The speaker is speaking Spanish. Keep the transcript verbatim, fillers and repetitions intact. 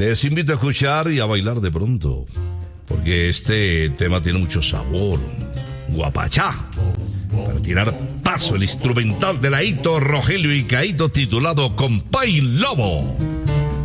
Les invito a escuchar y a bailar de pronto, porque este tema tiene mucho sabor. Guapachá. Para tirar paso el instrumental de Laito, Rogelio y Caíto titulado Compay Lobo.